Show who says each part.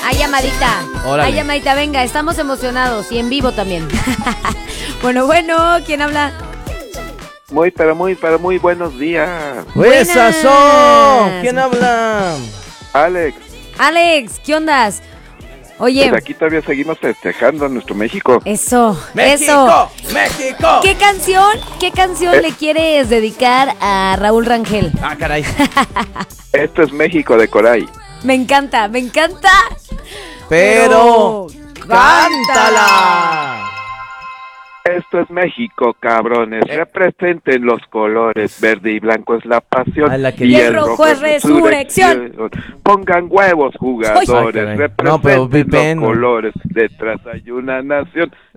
Speaker 1: Hay llamadita.
Speaker 2: Órale.
Speaker 1: Hay llamadita, venga, estamos emocionados y en vivo también. Bueno, ¿quién habla?
Speaker 3: Pero muy buenos días.
Speaker 2: ¡Esas son! ¿Quién habla?
Speaker 3: Alex,
Speaker 1: Alex, ¿qué ondas? Oye,
Speaker 3: pues aquí todavía seguimos festejando a nuestro México.
Speaker 1: eso.
Speaker 2: ¡México! ¡México!
Speaker 1: ¿Qué canción le quieres dedicar a Raúl Rangel?
Speaker 2: Ah, caray.
Speaker 3: Esto es México de Coray.
Speaker 1: Me encanta.
Speaker 2: Pero ¡cántala!
Speaker 3: Esto es México, cabrones. Representen los colores. Verde y blanco es la pasión.
Speaker 2: Ay, la que
Speaker 1: Y el rojo es resurrección.
Speaker 3: Pongan huevos, jugadores.
Speaker 2: Ay, caray.
Speaker 3: Representen
Speaker 2: No, pero
Speaker 3: los
Speaker 2: Pippen.
Speaker 3: colores. Detrás hay una nación.